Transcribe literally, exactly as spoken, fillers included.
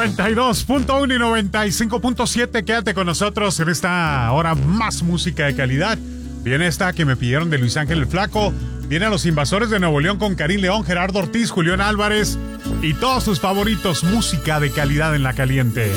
noventa y dos punto uno y noventa y cinco punto siete. Quédate con nosotros en esta hora más música de calidad. Viene esta que me pidieron de Luis Ángel el Flaco. Viene a Los Invasores de Nuevo León con Karim León, Gerardo Ortiz, Julián Álvarez y todos sus favoritos. Música de calidad en La Caliente.